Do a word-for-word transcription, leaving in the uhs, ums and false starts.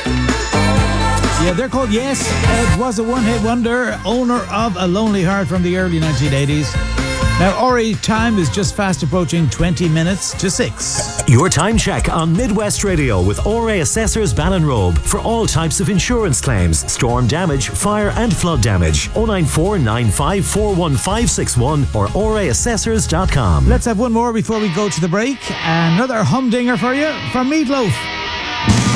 Yeah, they're called Yes. It was a one-hit wonder, owner of A Lonely Heart from the early nineteen eighties. Now, Ori, time is just fast approaching twenty minutes to six. Your time check on Midwest Radio with O R A Assessors Ballinrobe for all types of insurance claims, storm damage, fire and flood damage. oh nine four nine five four one five six one or O R A assessors dot com. Let's have one more before we go to the break. Another humdinger for you from Meatloaf.